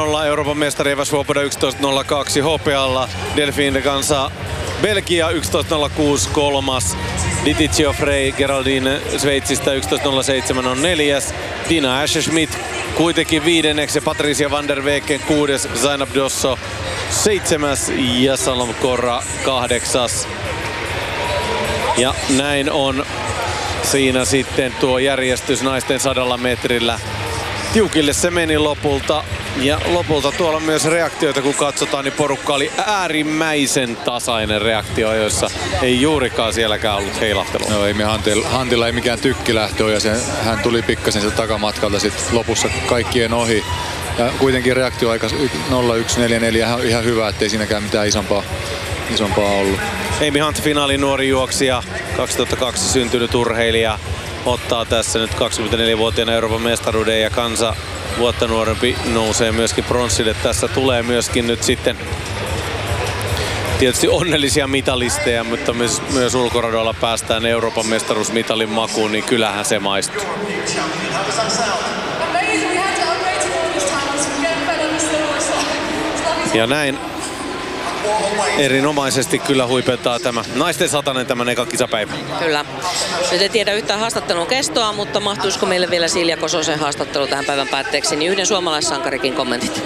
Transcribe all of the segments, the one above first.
11.00 Euroopan mestari Eva Svoboda 11.02 hopealla. Delphine kanssa Belgia 11.06 kolmas. Ditizio Frey Geraldine Sveitsistä 11.07 on neljäs. Dina Ascher-Schmidt kuitenkin viidenneksi ja Patricia van der Weken kuudes. Zainab Dosso seitsemäs ja Salom Korra kahdeksas. Ja näin on siinä sitten tuo järjestys naisten 100 metrillä. Tiukille se meni lopulta. Ja lopulta tuolla myös reaktioita, kun katsotaan, niin porukka oli äärimmäisen tasainen reaktio, joissa ei juurikaan sielläkään ollut heilahtelua. No ei Hantilla ei mikään tykkilähtö ole ja hän tuli pikkasen sieltä takamatkalta sit lopussa kaikkien ohi. Ja kuitenkin reaktioaika 0.144 ihan hyvä, ettei siinäkään mitään isompaa ollut. Amy Hunt, finaalin nuori juoksija, 2002 syntynyt urheilija, ottaa tässä nyt 24-vuotiaana Euroopan mestaruuden ja kansa vuotta nuorempi nousee myöskin pronssille. Tässä tulee myöskin nyt sitten tietysti onnellisia mitalisteja, mutta myös ulkoradoilla päästään Euroopan mestaruusmitalin makuun, niin kyllähän se maistuu. Ja näin erinomaisesti kyllä huipentaa tämä naisten satanen tämän eka kisapäivä. Kyllä. Nyt ei tiedä yhtään haastattelun kestoa, mutta mahtuisiko meille vielä Silja Kososen haastattelu tähän päivän päätteeksi, niin yhden suomalaissankarikin kommentit.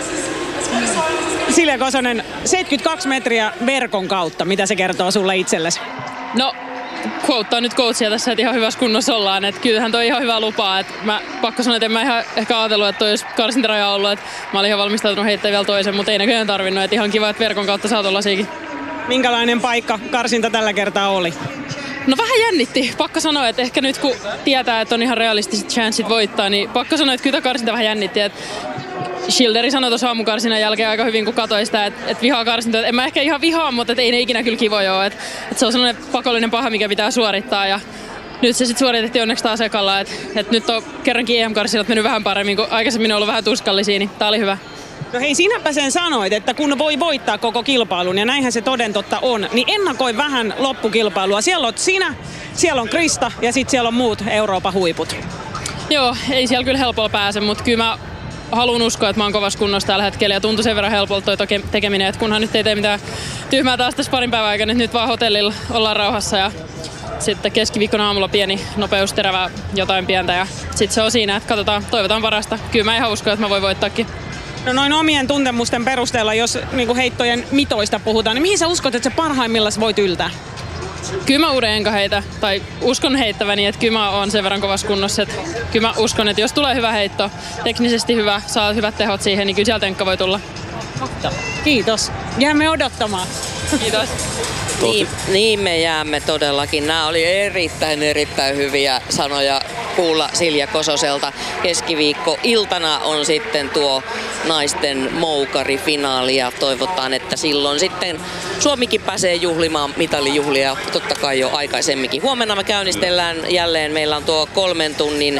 Silja Kosonen, 72 metriä verkon kautta, mitä se kertoo sulle itsellesi? No, quoteaa nyt coachia tässä, että ihan hyvässä kunnossa ollaan. Että kyllähän toi ihan hyvää lupaa. Että mä pakko sanoa, että en mä ihan ehkä ajatellut, että toi olisi karsintaraja ollut. Että mä olin ihan valmistautunut heittämään vielä toisen, mutta ei näköjään tarvinnut. Että ihan kiva, että verkon kautta saa tuolla siikin. Minkälainen paikka karsinta tällä kertaa oli? No vähän jännitti. Pakko sanoa, että ehkä nyt kun tietää, että on ihan realistiset chanssit voittaa, niin pakko sanoa, että kyllä karsinta vähän jännitti. Schilderi sanoi tuossa aamukarsinnan jälkeen aika hyvin, kun katsoi sitä, että vihaa karsintoja. En mä ehkä ihan vihaa, mutta ei ne ikinä kyllä kivoja ole. Että se on sellainen pakollinen paha, mikä pitää suorittaa. Ja nyt se sitten suoritettiin onneksi taas ekalla. Että nyt on kerrankin EM-karsinnat mennyt vähän paremmin, kun aikaisemmin on ollut vähän tuskallisia, niin tää oli hyvä. No hei, sinäpä sen sanoit, että kun voi voittaa koko kilpailun, ja näinhän se toden totta on, niin ennakoi vähän loppukilpailua. Siellä on sinä, siellä on Krista ja sitten siellä on muut Euroopan huiput. Joo, ei siellä kyllä helpolla pääse, mutta kyllä mä haluan uskoa, että mä oon kovassa kunnossa tällä hetkellä ja tuntui sen verran helpolta toi tekeminen, että kunhan nyt ei tee mitään tyhmää taas tässä parin päivän aikana, nyt vaan hotellilla ollaan rauhassa ja sitten keskiviikkona aamulla pieni nopeusterävä jotain pientä ja sitten se on siinä, että katsotaan, toivotaan parasta. Kyllä mä ihan uskon, että mä voin voittaakin. No noin omien tuntemusten perusteella, jos niin heittojen mitoista puhutaan, niin mihin sä uskot, että sä parhaimmillaan voit yltää? Kyllä mä uuden enkä heitä, tai uskon heittäväni, että kyllä mä oon sen verran kovassa kunnossa, että kyllä mä uskon, että jos tulee hyvä heitto, teknisesti hyvä, saa hyvät tehot siihen, niin kyllä sieltä enkka voi tulla. Kiitos. Jäämme odottamaan. Kiitos. Niin me jäämme todellakin. Nämä oli erittäin hyviä sanoja kuulla Silja Kososelta. Keskiviikko-iltana on sitten tuo naisten moukarifinaali ja toivotaan, että silloin sitten Suomikin pääsee juhlimaan mitalijuhlia totta kai jo aikaisemminkin. Huomenna me käynnistellään jälleen. Meillä on tuo 3 tunnin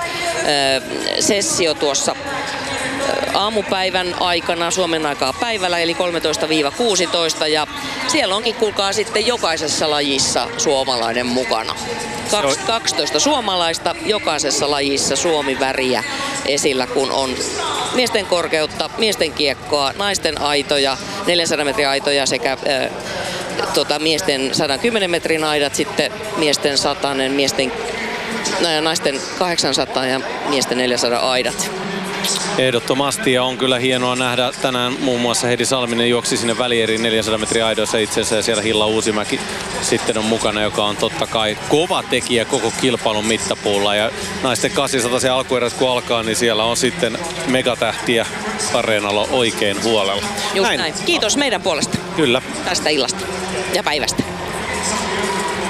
sessio tuossa aamupäivän aikana, Suomen aikaa päivällä, eli 13-16, ja siellä onkin, kuulkaa, sitten jokaisessa lajissa suomalainen mukana. 12 suomalaista, jokaisessa lajissa Suomi-väriä esillä, kun on miesten korkeutta, miesten kiekkoa, naisten aitoja, 400 metrin aitoja sekä miesten 110 metrin aidat, sitten miesten 100, naisten 800 ja miesten 400 aidat. Ehdottomasti, ja on kyllä hienoa nähdä tänään muun muassa Heidi Salminen juoksi sinne välieriin 400 metrin aidoissa itsensä ja siellä Hilla Uusimäki sitten on mukana, joka on totta kai kova tekijä koko kilpailun mittapuulla, ja naisten 800 se alkuerät kun alkaa, niin siellä on sitten megatähtiä areenalla oikein huolella. Just näin. Kiitos meidän puolesta. Kyllä. Tästä illasta ja päivästä.